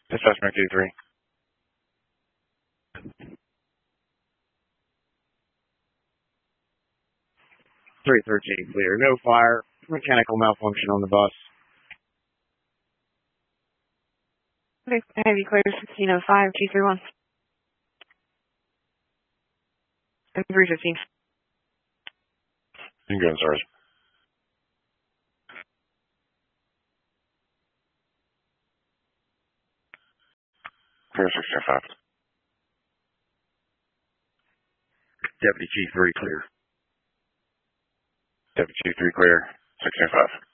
Dispatch Mercury 3. 313 clear. No fire. Mechanical malfunction on the bus. Okay, heavy clear 1605, 231. And 315. You can go, Sarge. Clear 605. Deputy Chief 3 clear. Deputy Chief 3 clear. 605.